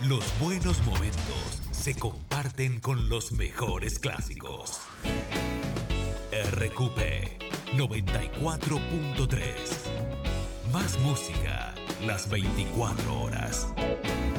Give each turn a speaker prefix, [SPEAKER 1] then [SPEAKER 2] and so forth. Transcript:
[SPEAKER 1] Los buenos momentos se comparten con los mejores clásicos. RQP 94.3. Más música las 24 horas.